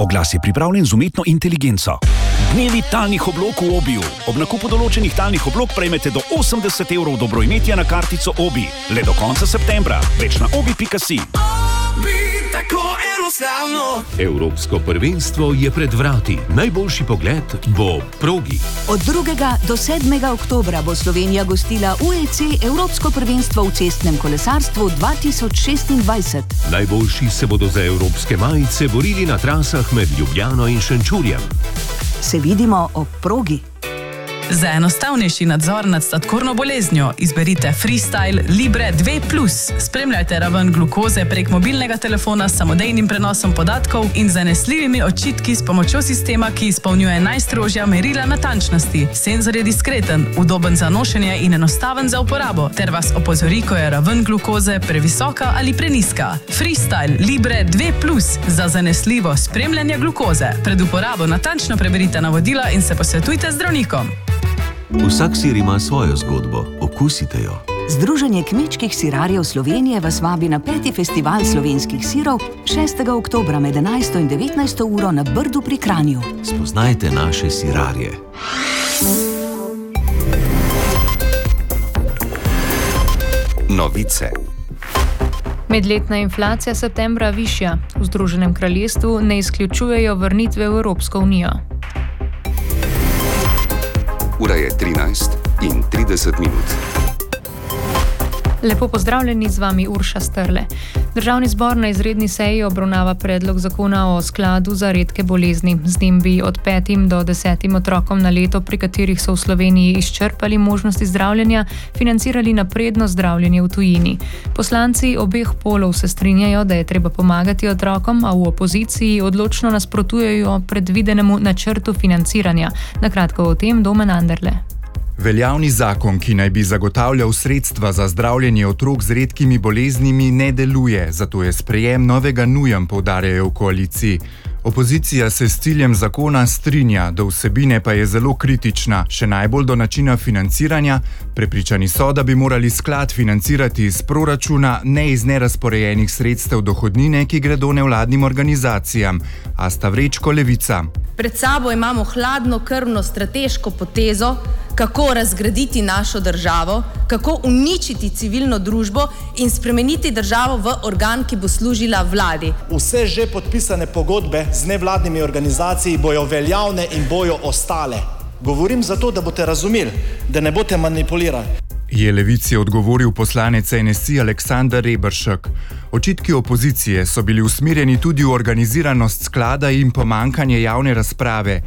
oglas je pripravljen z umetno inteligenco. Dnevi talnih oblog v Obiju. Ob nakupu določenih talnih oblog prejmete do 80 € dobroimetja na kartico Obi. Le do konca septembra. Več na obi.si. Evropsko prvenstvo je pred vrati. Najboljši pogled bo progi. Od 2. do 7. oktobra bo Slovenija gostila UEC Evropsko prvenstvo v cestnem kolesarstvu 2026. Najboljši se bodo za evropske majice borili na trasah med Ljubljano in Šenčurjem. Se vidimo ob progi. Za enostavnejši nadzor nad sladkorno boleznjo izberite Freestyle Libre 2+. Spremljajte raven glukoze prek mobilnega telefona s samodejnim prenosom podatkov in zanesljivimi očitki s pomočjo sistema, ki izpolnjuje najstrožja merila natančnosti. Senzor je diskreten, udoben za nošenje in enostaven za uporabo, ter vas opozori, ko je raven glukoze previsoka ali preniska. Freestyle Libre 2+, za zanesljivo spremljanje glukoze. Pred uporabo natančno preberite navodila in se posvetujte z zdravnikom. Vsak sir ima svojo zgodbo, okusite jo. Združenje kmečkih sirarjev Slovenije vas vabi na 5. festival slovenskih sirov 6. oktobra med 11. in 19. uro na Brdu pri Kranju. Spoznajte naše sirarje. Novice. Medletna inflacija septembra višja. V Združenem kraljestvu ne izključujejo vrnitve v Evropsko unijo. Ura je 13:30. Lepo pozdravljeni, z vami Urša Strle. Državni zbor na izredni seji obravnava predlog zakona o skladu za redke bolezni. Z njim bi od 5 do 10 otrokom na leto, pri katerih so v Sloveniji izčrpali možnosti zdravljenja, financirali napredno zdravljenje v tujini. Poslanci obeh polov se strinjajo, da je treba pomagati otrokom, a v opoziciji odločno nasprotujejo predvidenemu načrtu financiranja. Na kratko o tem Domen Anderle. Veljavni zakon, ki naj bi zagotavljal sredstva za zdravljenje otrok z redkimi boleznimi, ne deluje, zato je sprejem novega nujen, poudarjajo v koaliciji. Opozicija se s ciljem zakona strinja, do vsebine pa je zelo kritična, še najbolj do načina financiranja. Prepričani so, da bi morali sklad financirati iz proračuna, ne iz nerazporejenih sredstev dohodnine, ki gredo nevladnim organizacijam. Asta Vrečko, Levica. Pred sabo imamo hladnokrvno strateško potezo, kako razgraditi našo državo, kako uničiti civilno družbo in spremeniti državo v organ, ki bo služila vladi. Vse že podpisane pogodbe z nevladnimi organizacijami bojo veljavne in bojo ostale. Govorim zato, da boste razumeli, da ne boste manipulirali. Je Levici odgovoril poslanec NSI Aleksander Reberšek. Očitki opozicije so bili usmerjeni tudi v organiziranost sklada in pomanjkanje javne razprave.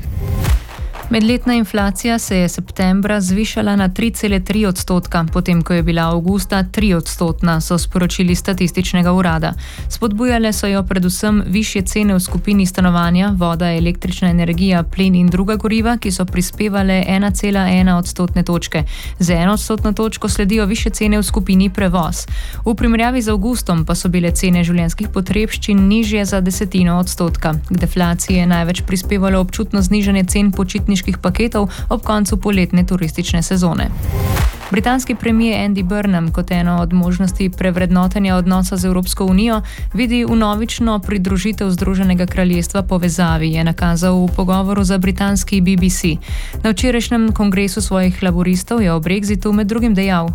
Medletna inflacija se je septembra zvišala na 3,3%, potem ko je bila avgusta 3%, so sporočili statističnega urada. Spodbujale so jo predvsem višje cene v skupini stanovanja, voda, električna energija, plin in druga goriva, ki so prispevale 1,1 odstotne točke. Z 1 odstotno točko sledijo višje cene v skupini prevoz. V primerjavi z avgustom pa so bile cene življenjskih potrebščin nižje za 0,1%. K deflaciji je največ prispevalo občutno znižanje cen počitniških paketov ob koncu poletne turistične sezone. Britanski premier Andy Burnham kot eno od možnosti prevrednotenja odnosa z Evropsko unijo vidi vnovično pridružitev Združenega kraljestva povezavi, je nakazal v pogovoru za britanski BBC. Na včerajšnjem kongresu svojih laboristov je o Brexitu med drugim dejal: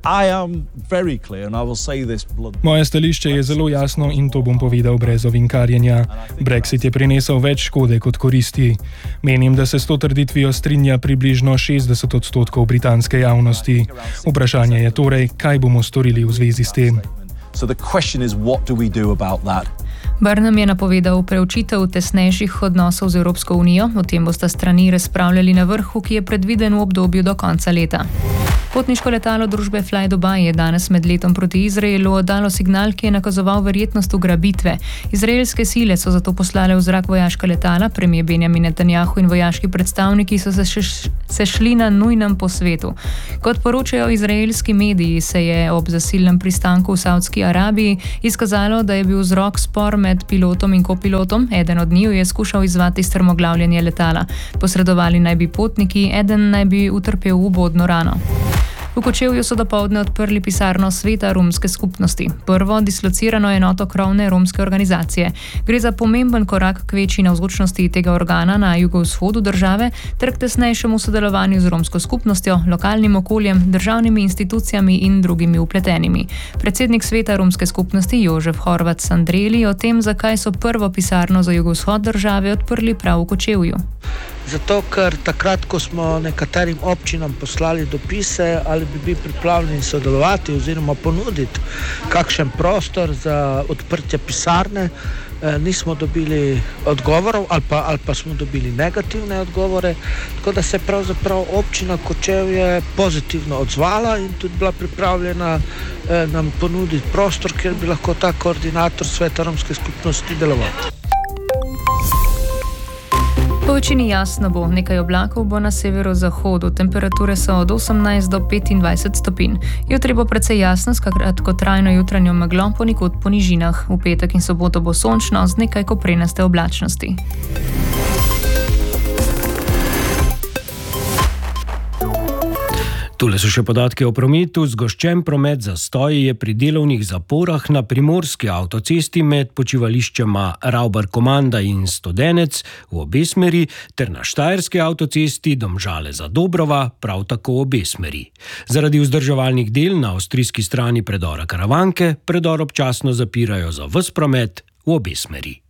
Moje stališče je zelo jasno in to bom povedal brez ovinkarjenja. Brexit je prinesel več škode kot koristi. Menim, da se s to trditvijo strinja približno 60% britanske javnosti. Vprašanje je torej, kaj bomo storili v zvezi s tem. Burnham je napovedal preučitev tesnejših odnosov z Evropsko unijo, o tem bosta strani razpravljali na vrhu, ki je predviden v obdobju do konca leta. Potniško letalo družbe Fly Dubai je danes med letom proti Izraelu oddalo signal, ki je nakazoval verjetnost ugrabitve. Izraelske sile so zato poslale v zrak vojaška letala, premier Benjamin Netanjahu in vojaški predstavniki so se šli na nujnem posvetu. Kot poročajo izraelski mediji, se je ob zasilnem pristanku v Saudski Arabiji izkazalo, da je bil vzrok spor med pilotom in kopilotom. Eden od njiju je skušal izzvati strmoglavljanje letala. Posredovali naj bi potniki, eden naj bi utrpel ubodno rano. V Kočevju so dopoldne odprli pisarno Sveta romske skupnosti, prvo dislocirano enoto krovne romske organizacije. Gre za pomemben korak k večji navzočnosti tega organa na jugovzhodu države ter k tesnejšemu sodelovanju z romsko skupnostjo, lokalnim okoljem, državnimi institucijami in drugimi vpletenimi. Predsednik Sveta romske skupnosti Jožef Horvat Sandreli o tem, zakaj so prvo pisarno za jugovzhod države odprli prav v Kočevju. Zato, ker takrat, ko smo nekaterim občinam poslali dopise, ali bi bili pripravljeni sodelovati oziroma ponuditi kakšen prostor za odprtje pisarne, nismo dobili odgovorov ali pa smo dobili negativne odgovore, tako da se je pravzaprav občina Kočevje pozitivno odzvala in tudi bila pripravljena nam ponuditi prostor, kjer bi lahko ta koordinator Sveta romske skupnosti deloval. Po večini jasno bo, nekaj oblakov bo na severozahodu, temperature so od 18 do 25 stopinj. Jutri bo precej jasno s kratkotrajno jutranjo meglo, ponekod po nižinah. V petek in soboto bo sončno z nekaj koprenaste oblačnosti. Tule so še podatke o prometu. Zgoščen promet zastoji je pri delovnih zaporah na primorski avtocesti med počivališčema Ravbar-Komanda in Studenec v obe smeri ter na štajerski avtocesti Domžale-Zadobrova prav tako obe smeri. Zaradi vzdrževalnih del na avstrijski strani predora Karavanke predor občasno zapirajo za ves promet v obe smeri.